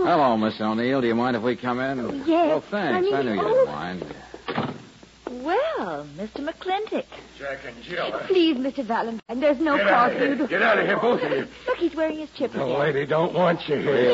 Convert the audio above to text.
Hello, Miss O'Neill. Do you mind if we come in? Yes. Well, thanks. I knew you didn't mind. Well, Mr. McClintock. Jack and Jill. Please, Mr. Valentine, there's no Get cause out of for you here. to... Get out of here, both of you. Look, he's wearing his chip The again. lady don't want you here.